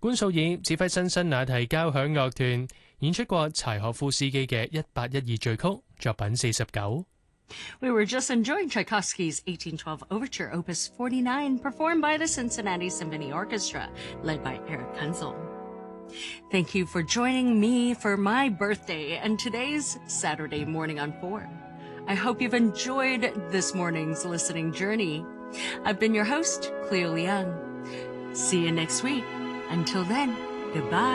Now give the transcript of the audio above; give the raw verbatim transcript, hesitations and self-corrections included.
官素爾指揮辛辛那提交響樂團演出過柴可夫斯基嘅一八一二序曲作品四十九。 We were just enjoying Tchaikovsky's eighteen twelve Overture, Opus forty-nine, performed by the Cincinnati Symphony Orchestra, led by Eric Kunzel. Thank you for joining me for my birthday and today's Saturday morning on four. I hope you've enjoyed this morning's listening journey. I've been your host, Cleo Leung. See you next week. Until then, goodbye.